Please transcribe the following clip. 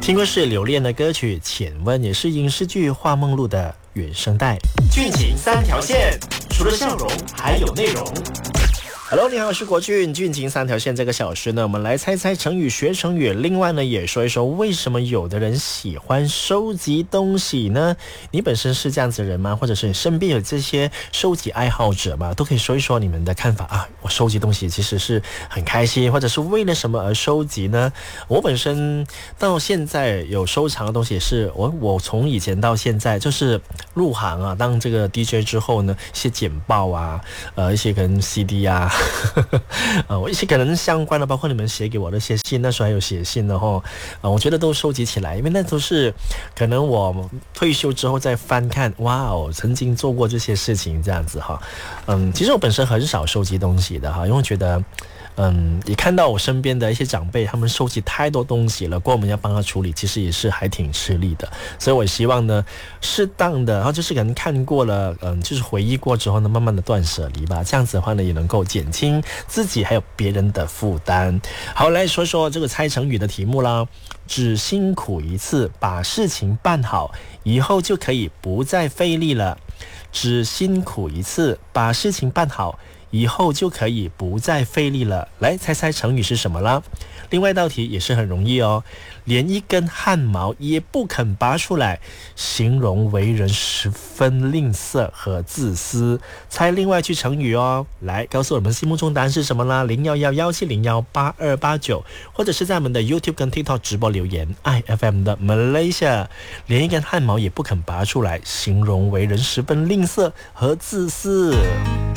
听过是刘恋的歌曲《浅问》，也是影视剧《画梦露》的原声带。剧情三条线，除了笑容还有内容。Hello， 你好，我是国俊。剧情三条线这个小时呢，我们来猜猜成语、学成语。另外呢，也说一说为什么有的人喜欢收集东西呢？你本身是这样子的人吗？或者是你身边有这些收集爱好者吗？都可以说一说你们的看法啊。我收集东西其实是很开心，或者是为了什么而收集呢？我本身到现在有收藏的东西也是我从以前到现在就是入行啊，当这个 DJ 之后呢，一些简报啊，一些可能 CD 啊。我一些可能相关的，包括你们写给我的一些信，那时候还有写信的我觉得都收集起来，因为那都是可能我退休之后再翻看，哇哦，曾经做过这些事情这样子哈。其实我本身很少收集东西的哈，因为我觉得也看到我身边的一些长辈，他们收集太多东西了，过我们要帮他处理，其实也是还挺吃力的。所以我希望呢，适当的，然后就是可能看过了，就是回忆过之后呢，慢慢的断舍离吧，这样子的话呢，也能够减轻自己还有别人的负担。好，来说说这个猜成语的题目啦。只辛苦一次，把事情办好，以后就可以不再费力了。只辛苦一次，把事情办好，以后就可以不再费力了。来猜猜成语是什么啦？另外一道题也是很容易哦，连一根汗毛也不肯拔出来，形容为人十分吝啬和自私。猜另外一句成语哦，来告诉我们心目中答案是什么啦？0111708289，或者是在我们的 YouTube 跟 TikTok 直播留言 IFM 的 Malaysia， 连一根汗毛也不肯拔出来，形容为人十分吝啬和自私。